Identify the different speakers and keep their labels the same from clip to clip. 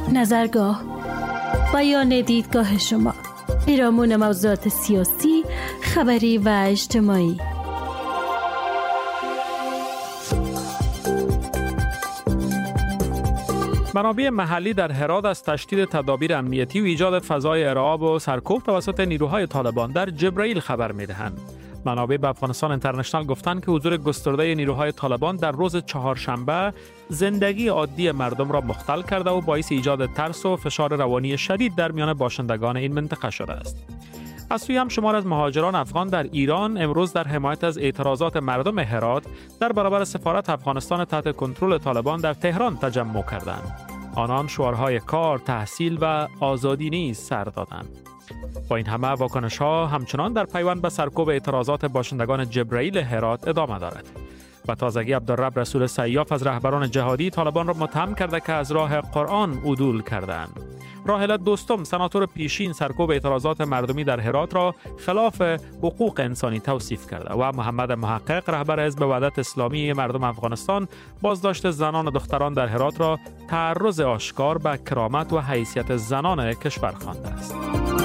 Speaker 1: نظرگاه، بیان دیدگاه شما، پیرامون موضوعات سیاسی، خبری و اجتماعی.
Speaker 2: منابع محلی در هرات از تشدید تدابیر امنیتی و ایجاد فضای ارعاب و سرکوب توسط نیروهای طالبان در جبرائیل خبر می‌دهند. منابع به افغانستان اینترنشنال گفتند که حضور گسترده نیروهای طالبان در روز چهارشنبه زندگی عادی مردم را مختل کرده و باعث ایجاد ترس و فشار روانی شدید در میان باشندگان این منطقه شده است. از سوی هم شمار از مهاجران افغان در ایران امروز در حمایت از اعتراضات مردم هرات در برابر سفارت افغانستان تحت کنترل طالبان در تهران تجمع کردند. آنان شعارهای کار، تحصیل و آزادی نیز سر دادند. با این همه واکنش‌ها همچنان در پیوند به سرکوب اعتراضات باشندگان جبرائیل هرات ادامه دارد. و تازگی عبدالرب رسول سیاف از رهبران جهادی طالبان را متهم کرده که از راه قرآن عدول کردند. راحله دوستم، سناتور پیشین، سرکوب اعتراضات مردمی در هرات را خلاف حقوق انسانی توصیف کرده و محمد محقق، رهبر حزب وحدت اسلامی مردم افغانستان، بازداشت زنان و دختران در هرات را تعرض آشکار به کرامت و حیثیت زنان کشور خوانده است.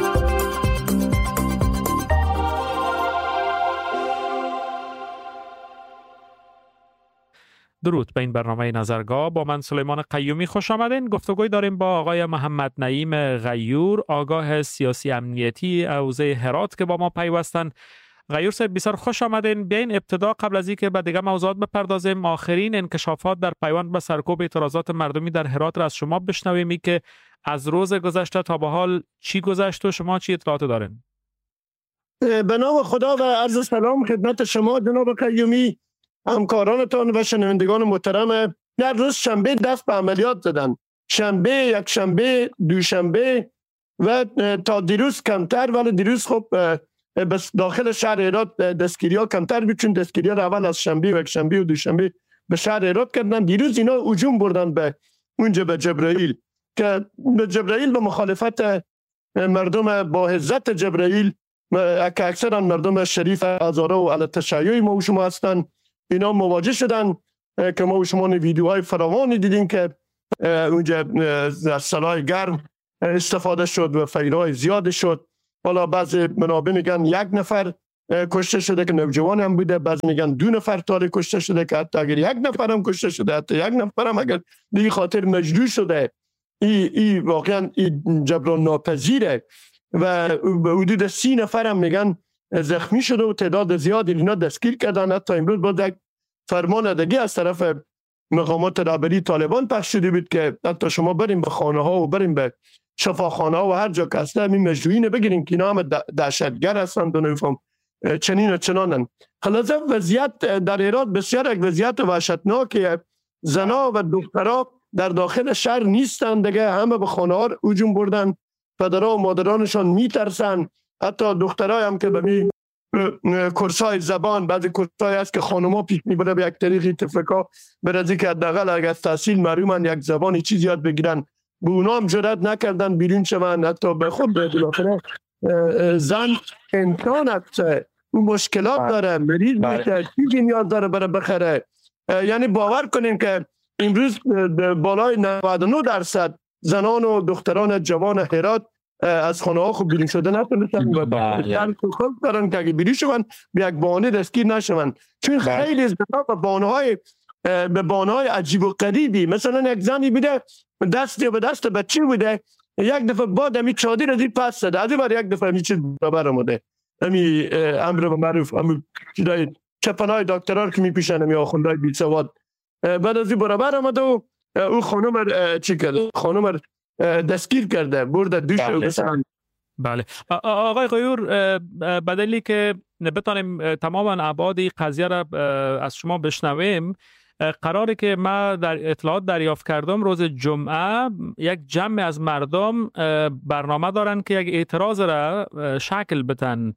Speaker 2: درود به این برنامه نظرگاه. با من سلیمان قیومی خوش آمدین. گفتگوی داریم با آقای محمد نعیم غیور، آگاه سیاسی امنیتی حوزه هرات که با ما پیوستن. غیور صاحب بسیار خوش آمدین. بیاین ابتدا قبل از اینکه به دیگه موضوعات بپردازیم، آخرین انکشافات در پیوند به سرکوب اعتراضات مردمی در هرات را از شما بشنویم که از روز گذشته تا به حال چی گذشت و شما چی اطلاعات دارین؟
Speaker 3: به نام خدا و عرض سلام خدمت شما جناب قیومی، همکارانتان و شنوندگان محترم. در روز شنبه دست به عملیات زدن. شنبه، یک شنبه، دوشنبه و تا دیروز کمتر، ولی دیروز خب بس داخل شهر هرات دستگیری ها کمتر بود، چون دستگیری ها اول از شنبه و یک شنبه و دوشنبه به شهر هرات کردن. دیروز اینا هجوم بردن به اونجا به جبرائیل، که به جبرائیل به مخالفت مردم با عزت جبرائیل که اکثرا مردم شریف هزاره و علی تشیع ما و شما هستن، اینا مواجه شدن که ما و شما ویدیوهای فراوانی دیدیم که اونجا از سلاح گرم استفاده شد و فیرهای زیاد شد. حالا بعضی منابع میگن 1 نفر کشته شده که نوجوان هم بوده، بعضی میگن 2 نفر تاری کشته شده که حتی اگر 1 نفر هم کشته شده، حتی 1 نفر هم اگر به خاطر مجروح شده، ای واقعا جبران ناپذیره. و به حدود 30 نفر هم میگن زخمی شده و تعداد زیادی اینا دستگیر کردن. حتی امروز باز یک فرماندهی از طرف مقامات رهبری طالبان پخش شده بود که حتی شما بریم به خانه ها و بریم به شفاخانه ها و هر جا که هسته همین مجروحین بگیرین که اینا هم دهشتگر هستند و نمیفهم چنین و چنانن. خلاصه وضعیت در هرات بسیار یک وضعیت وحشتناکه. زنا و دخترها در داخل شهر نیستند دیگه، همه به خانه ها هجوم بردن. پدرها و مادرانشان میترسن. حتی دخترای هم که به کورسای زبان، بعضی کورسای هست که خانوما پیش میبره به یک طریقی تفرقا برازی که حداقل اگر از تحصیل محرومن یک زبانی چیز یاد بگیرن، به اونا هم جرئت نکردن بیرون شون. حتی به خود بالاخره زن انسان هست، اون مشکلات داره، مریض میشه، چیزی نیاز داره برای بخره. یعنی باور کنین که امروز بالای 99% زنان و دختران جوان هرات از خانه ها خوب بیرون شده نتونستن و خوب دارن که اگه بیرون شون به یک بانه دستگیر نشون، چون خیلی زنا به بانه های عجیب و غریبی. مثلا یک زنی بوده دستی به دست بچه بوده، یک دفعه بعد همی چادر از این پس زده، از این بار یک دفعه همی چیز برابر آمده، همی امر و معروف، همی چپنهای دکترها که میپیشن، همی آخوندهای بی سواد، بعد از این برابر آمده و اون خانم چی کرده؟ خانم دستگیر کرده، برده دوش رو بسن.
Speaker 2: بله آقای غیور، بدلی که بتانیم تماما ابعاد قضیه را از شما بشنویم، قراره که ما در اطلاعات دریافت کردم روز جمعه یک جمع از مردم برنامه دارن که یک اعتراض را شکل بدن.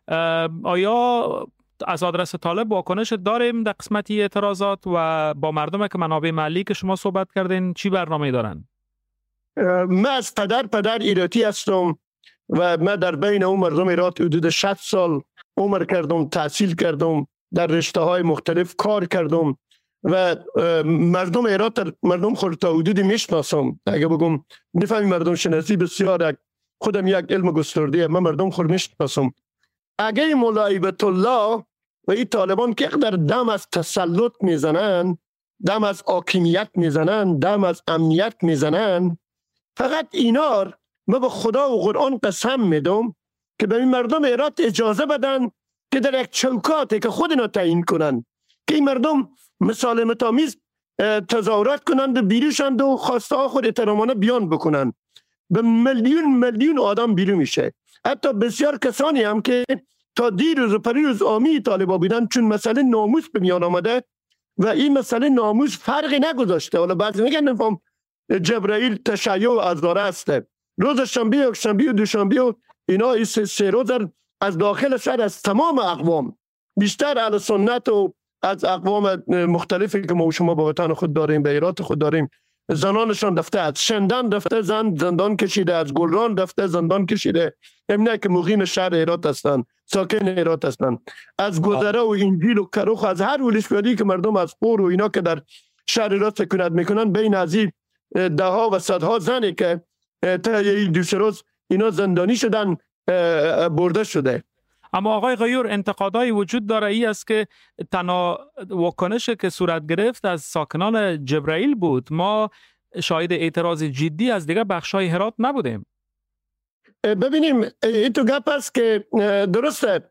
Speaker 2: آیا از آدرس طالب واکنش داریم در قسمتی اعتراضات و با مردم که منابع محلی که شما صحبت کردین چی برنامه دارن؟
Speaker 3: من از پدر ایراتی هستم و من در بین اون مردم ایرات حدود 60 سال عمر کردم، تحصیل کردم، در رشته های مختلف کار کردم و مردم هرات مردم خود تا حدودی میشناسم. اگه بگم نفهمی مردم شناسی بسیار خودم یک علم گسترده، من مردم خود میشناسم. اگه مولا هیبت الله و این طالبان که در دم از تسلط میزنن، دم از حاکمیت میزنن، دم از امنیت میزنن، فقط اینا ما به خدا و قرآن قسم میدم که به این مردم هرات اجازه بدن که در یک چوکاتی که خود اینا تعیین کنن که این مردم مسالمت آمیز تظاهرات کنند و بیروشند و خواسته ها خود احترامانه بیان بکنن. به میلیون آدم بیرون میشه. حتی بسیار کسانی هم که تا دیروز و پریروز حامی طالبان بودن، چون مسئله ناموس به میان آمده و این مسئله ناموس فرقی نگذاشته. حالا بعضی میگن نفهم جبرائیل تشیع و عذاره است. روز شنبه، یکشنبه و دوشنبه و اینا این سه روز از داخل شهر از تمام اقوام، بیشتر اهل سنت و از اقوام مختلفی که ما و شما با وطن خود داریم، به ایرات خود داریم، زنانشان رفته، از شندن رفته زندان کشیده، از گلران رفته زندان کشیده، همینه که مقیم شهر هرات هستن، ساکن هرات هستن، از گذره و انجیل و کروخ، از هر ولسوالی که مردم از قور و اینا که در شهر هرات سکونت میکنن، بین از این ده ها و صدها زنی که تا این دو سه روز اینا زندانی شدن برده شده.
Speaker 2: اما آقای غیور، انتقادایی وجود داره ای است که تنها واکنش که صورت گرفت از ساکنان جبرائیل بود. ما شاهد اعتراض جدی از دیگه بخشای هرات نبودیم.
Speaker 3: ببینیم این تو گپ است که درسته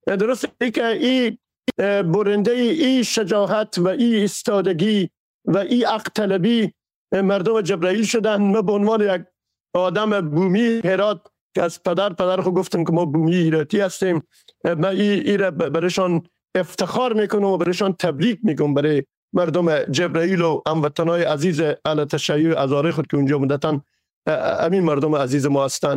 Speaker 3: که این برنده این شجاعت و این ایستادگی و این حق طلبی مردم جبرائیل شدن. ما به عنوان یک آدم بومی هرات که از پدر خود گفتم که ما بومی هراتی هستیم، من این برایشان افتخار میکنم و برایشان تبریک میکنم، برای مردم جبرائیل و هموطنای عزیز اهل تشیع عذاره خود که اونجا مدتن همین مردم عزیز ما هستن.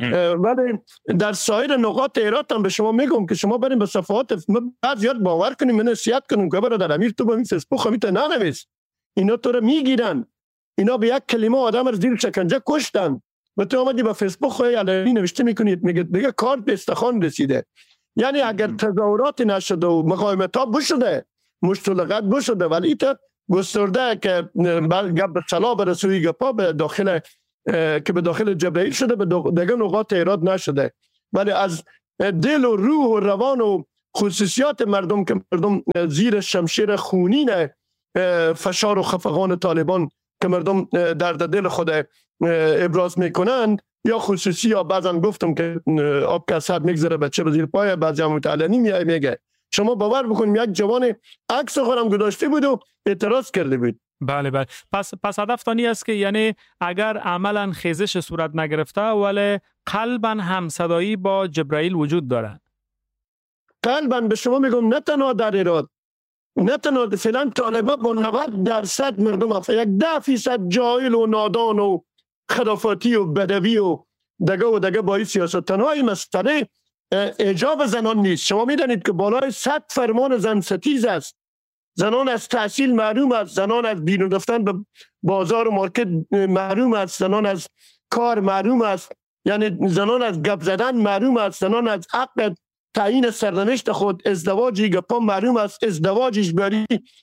Speaker 3: ولی در سایر نقاط هرات هم به شما میگم که شما بریم به صفحات بعضیات باور کنیم، من نصیحت کنم که برادر امیر تو به این فیسبوک همیت ننویس، اینا تو رو میگیرن، اینا به یک کلمه آدم رو زیر شکنجه کشتن و تو آمدی به فیسبوک خواهی علنی نوشته میکنید، میگه دیگه کار به استخوان رسیده. یعنی اگر تظاهرات نشده و مقاومت ها بشده، مشتلقات بشده، ولی ایتا گسترده که گپ به صلاح برسوی گپا به داخل که به داخل جبرائیل شده، به دیگه نقاط ایراد نشده، ولی از دل و روح و روان و خصوصیات مردم که مردم زیر شمشیر خونین فشار و خفقان طالبان که مردم درد دل خود ابراز میکنن، یا خصوصی یا بعضا گفتم که آب که از حد میگذره بچه به زیر پای، بعضی هم متعلنی میگه. شما باور بکنیم یک جوان عکس خودم گذاشته بود و اعتراض کرده بود.
Speaker 2: بله. پس هدف تانی است که یعنی اگر عملا خیزش صورت نگرفته ولی قلبا همصدایی با جبرائیل وجود داره.
Speaker 3: قلبا به شما میگم نه تنها در ایران، نه تنها فعلا طالبان با 90% مردم افغان، یک 10% جاهل و نادان و خرافاتی و بدوی و دگه با این سیاست. تنها این مسئله اجاب زنان نیست. شما میدانید که بالای 100 فرمان زن ستیز است. زنان از تحصیل محروم است، زنان از بیرون رفتن به بازار و مارکت محروم است، زنان از کار محروم است، یعنی زنان از گپ زدن محروم است، زنان از حق تعیین سرنوشت خود، ازدواجی گپا محروم است، ازدواج اجباری،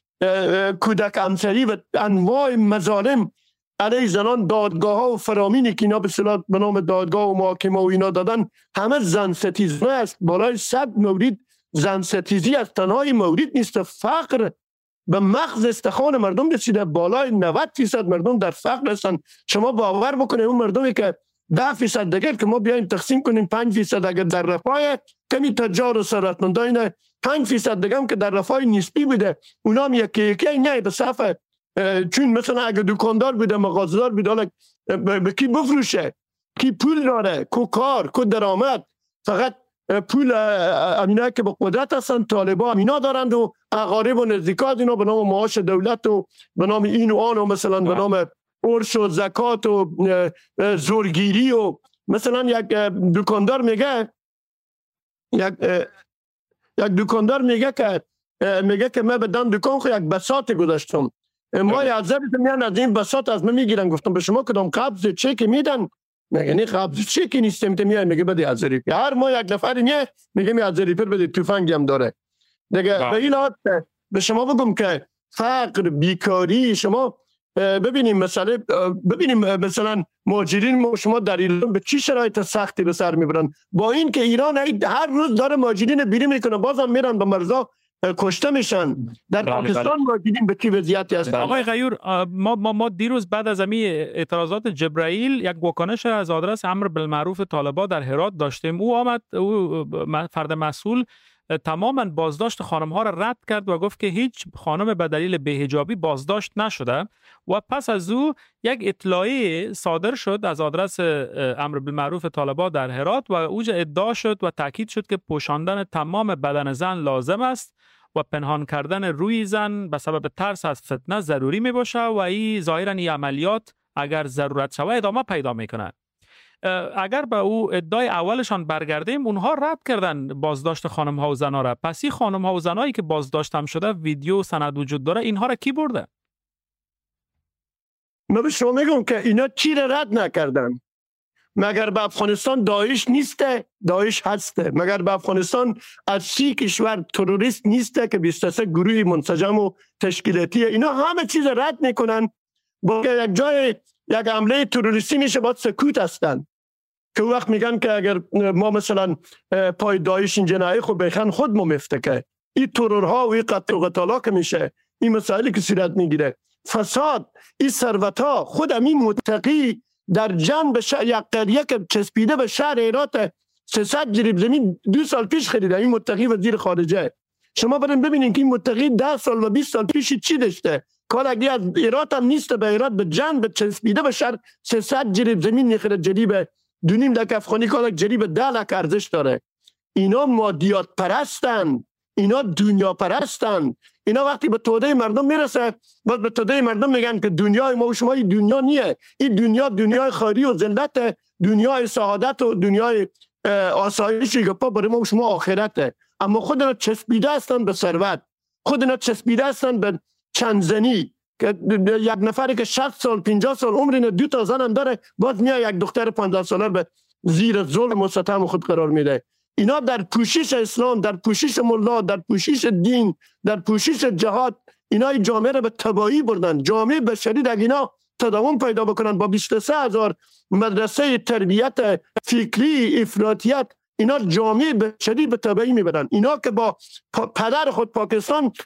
Speaker 3: کودک همسری و انواع مظالم علیه زنان، دادگاه ها و فرامینی که اینا به اصطلاح به نام دادگاه و محاکمه و اینا دادن، همه زن ستیزی است. بالای 100 مورد زن ستیزی است. تنها این مورد نیست، فقر به مغز استخوان مردم رسیده. بالای 90% مردم در فقر هستند. شما باور بکنید اون مردمی که 10% دیگر که ما بیایم تقسیم کنیم 5% اگر در رفاه کمی تجار و ثروتمندان، 5% دیگه هم که در رفاه نسبی بوده، اونا هم یکی نه به صفحه، چون مثلا اگر دکاندار بوده، مغازه‌دار بوده، حالا به کی بفروشه، کی پول داره، کو کار، کو درآمد، فقط پول امینا که به قدرت هستن طالبان امینا دارند و اقارب و نزدیکات اینا به نام معاش دولت و به نام این و آن و مثلا به نام عرش و زکات و زورگیری و مثلا یک دکاندار میگه که من به دم دکان خو یک بساط گذاشتم، ما یازده میان از این بساط از من میگیرن. گفتم به شما کدام قبض چک میدن؟ میگه نه قبض چک نیستم. میگه بده 1000 ریال. هر ماه یک نفر میگه 1000 ریال بده، تفنگی هم داره دیگه. به این حالت به شما بگم که فقر، بیکاری. شما ببینیم مثلا مهاجرین شما در ایران به چی شرایط سختی به سر میبرن، با این که ایران هر روز داره مهاجرین بیرون میکنه بازم میرن به مرزا کشته میشن. در پاکستان مهاجرین به چی وضعیتی هستن؟
Speaker 2: آقای غیور، ما دیروز بعد از همین اعتراضات جبرائیل یک واکنش از آدرس امر بالمعروف طالبان در هرات داشتیم. او فرد مسئول تماما بازداشت خانم‌ها را رد کرد و گفت که هیچ خانم به دلیل بی‌حجابی بازداشت نشده و پس از او یک اطلاعیه صادر شد از آدرس امر بالمعروف طالبان در هرات و اوجا ادعا شد و تاکید شد که پوشاندن تمام بدن زن لازم است و پنهان کردن روی زن به سبب ترس از فتنه ضروری می باشه و این ظاهراً این عملیات اگر ضرورت شود ادامه پیدا میکنه. اگر به او ادعای اولشان برگردیم، اونها رد کردن بازداشت خانم ها و زنها را. پس این خانم ها و زنهایی که بازداشت هم شده ویدیو سند وجود داره، اینها را کی برده؟
Speaker 3: من به شما میگم که اینا چی را رد نکردن. مگر به افغانستان داعش نیسته؟ داعش هسته. مگر به افغانستان از 30 کشور تروریست نیسته که 23 گروه منسجم و تشکیلاتی؟ اینا همه چیز رد میکنن. با یک جای یک حمله تروریستی میشه باید سکوت هستن که وقت میگن که اگر ما مثلا پای داعش این جنایه خود بخن خود ما مفتکه. این ترورها و این قتل و قتالا که میشه، این مسائلی که صورت میگیره، فساد، این ثروت‌ها، خود همین متقی در جنب یک قریه که چسبیده به شهر هرات 300 جریب زمین 2 سال پیش خریده، این متقی وزیر خارجه. شما برین ببینین که این متقی 10 سال و 20 سال پیش چی داشته. کالگی از هرات هم نیست، به هرات به جنب چسبیده به شهر 300 جریب زمین نخره، جریب 2.5 لک افغانی، کالگ جریب 10 لک ارزش داره. اینا مادیات پرستن، اینا دنیا پرستن. اینا وقتی به توده مردم میرسه، باز به توده مردم میگن که دنیای ما و شما این دنیا نیه. این دنیا دنیای خیری و ذلت، دنیای سعادت و دنیای آسایشی که برای ما و شما آخرته. اما خود اینا چسبیده هستن به ثروت، خود اینا چسبیده هستن به چند زنی، که یک نفری که 60 سال 50 سال عمر اینه 2 تا زن هم داره، باز میاد یک دختر 15 ساله به زیر ظلم و ستم خود قرار میده. اینا در پوشش اسلام، در پوشش ملا، در پوشش دین، در پوشش جهاد، اینا این جامعه را به تباهی بردن. جامعه بشری در اینا تداوم پیدا بکنن با 23,000 مدرسه تربیت فکری افراطیت، اینا جامعه بشری به تباهی میبرن. اینا که با پدر خود پاکستان